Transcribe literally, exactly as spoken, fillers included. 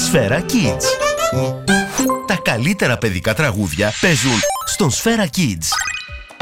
Σφαίρα Kids. Τα καλύτερα παιδικά τραγούδια παίζουν στον Σφαίρα Kids.